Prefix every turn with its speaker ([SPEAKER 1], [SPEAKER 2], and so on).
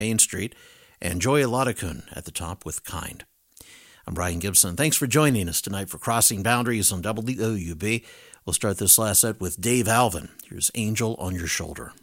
[SPEAKER 1] Main Street, and Joy Laudakun at the top with Kind. I'm Brian Gibson. Thanks for joining us tonight for Crossing Boundaries on WOUB. We'll start this last set with Dave Alvin. Here's Angel on Your Shoulder.